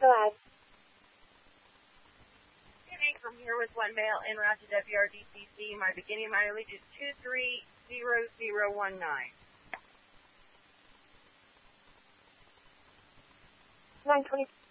Go ahead. From here with one male en route to WRDCC. My beginning mileage is 230019. 920.